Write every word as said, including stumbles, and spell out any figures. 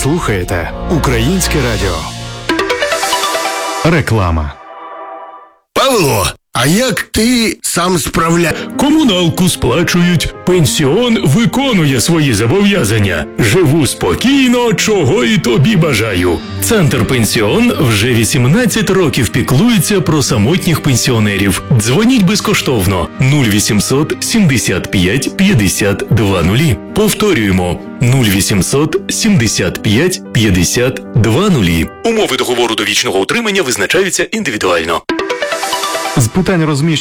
слухаєте Українське радіо. Реклама. Павло, а як ти сам справля... Комуналку сплачують, пенсіон виконує свої зобов'язання. Живу спокійно, чого і тобі бажаю. Центр Пенсіон вже вісімнадцять років піклується про самотніх пенсіонерів. Дзвоніть безкоштовно нуль вісімсот сімдесят п'ять п'ятдесят двадцять. Повторюємо нуль вісімсот сімдесят п'ять п'ятдесят двадцять. Умови договору довічного утримання визначаються індивідуально. З питань розміщення